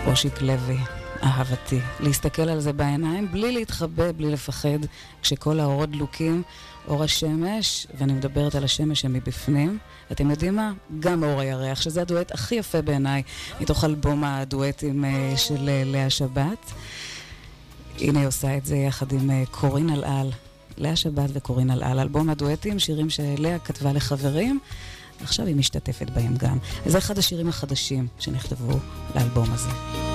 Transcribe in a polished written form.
אושיק לוי, אהבתי. להסתכל על זה בעיניים, בלי להתחבא, בלי לפחד, כשכל האורות דלוקים, אור השמש, ואני מדברת על השמש שמבפנים. אתם יודעים מה? גם אור הירח, שזה הדואט הכי יפה בעיניי, מתוך אלבום הדואטים של לאה שבת. הנה היא עושה את זה יחד עם קורין אלעל. לאה שבת וקורין אלעל, אלבום הדואטים, שירים שלאה כתבה לחברים, עכשיו היא משתתפת בהם גם. זה אחד השירים החדשים שנכתבו לאלבום הזה.